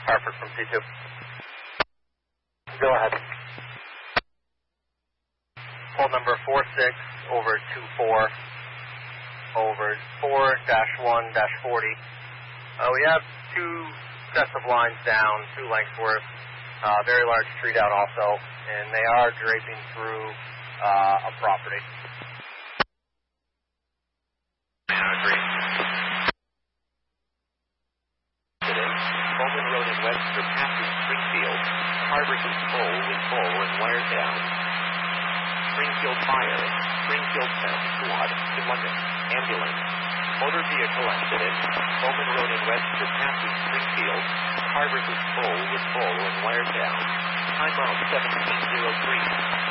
Hartford from C2. Go ahead. Pole number 46 over 24 over 4-1-40. We have 2 sets of lines down, 2 lengths worth. Very large tree down also, and they are draping through a property. Agree. Bowman Road in Webster passes Springfield. Car versus pole with pole and wire down. Springfield Fire. Springfield Town Squad to London. Ambulance. Motor vehicle accident. Bowman Road in Webster passes Springfield. Car versus pole with pole and wire down. Time out 1703.